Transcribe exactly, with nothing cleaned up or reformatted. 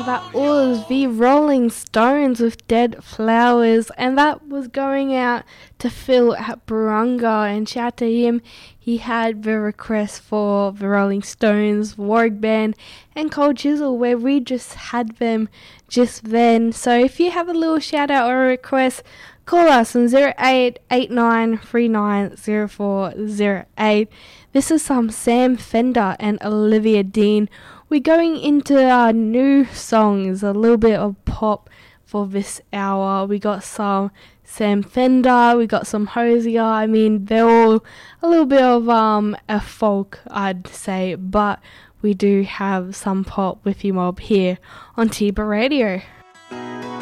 that was the Rolling Stones with Dead Flowers, and that was going out to Phil at Barunga, and shout out to him. He had the request for the Rolling Stones, Warwick Band and Cold Chisel, where we just had them just then. So if you have a little shout out or a request, call us on zero eight eight nine three nine zero four zero eight. This is some Sam Fender and Olivia Dean. We're going into our new songs, a little bit of pop for this hour. We got some Sam Fender, we got some Hosier. I mean, they're all a little bit of um a folk, I'd say, but we do have some pop with you mob here on T B Radio.